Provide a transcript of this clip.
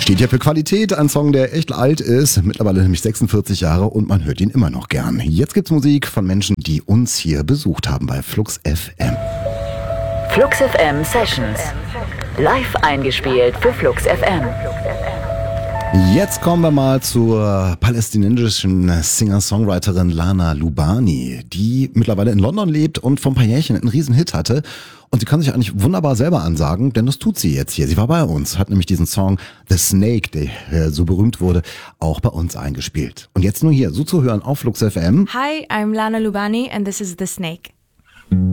Steht ja für Qualität, ein Song, der echt alt ist, mittlerweile nämlich 46 Jahre und man hört ihn immer noch gern. Jetzt gibt's Musik von Menschen, die uns hier besucht haben bei Flux FM. Flux FM Sessions. Live eingespielt für Flux FM. Jetzt kommen wir mal zur palästinensischen Singer-Songwriterin Lana Lubani, die mittlerweile in London lebt und vor ein paar Jährchen einen riesen Hit hatte. Und sie kann sich eigentlich wunderbar selber ansagen, denn das tut sie jetzt hier. Sie war bei uns, hat nämlich diesen Song The Snake, der so berühmt wurde, auch bei uns eingespielt. Und jetzt nur hier, so zu hören auf Flux FM. Hi, I'm Lana Lubani and this is The Snake.